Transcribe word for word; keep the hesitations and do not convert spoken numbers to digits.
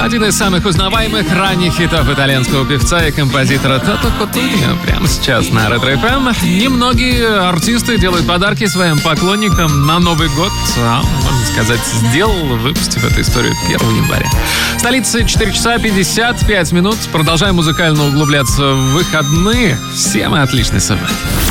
Один из самых узнаваемых ранних хитов итальянского певца и композитора Тото Кутунио прямо сейчас на Ретро эф эм. Немногие артисты делают подарки своим поклонникам на Новый год, а, можно сказать, сделал, выпустив эту историю первого января. В столице четыре часа пятьдесят пять минут. Продолжаем музыкально углубляться в выходные. Всем отличной субботы.